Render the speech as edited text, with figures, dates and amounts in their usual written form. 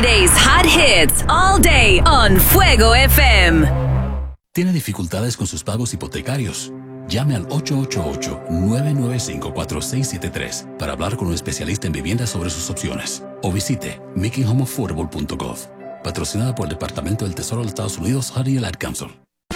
Today's hot hits all day on Fuego FM. ¿Tiene dificultades con sus pagos hipotecarios? Llame al 888-995-4673 para hablar con un especialista en vivienda sobre sus opciones. O visite makinghomeaffordable.gov. Patrocinada por el Departamento del Tesoro de los Estados Unidos, HUD y el Ad Council.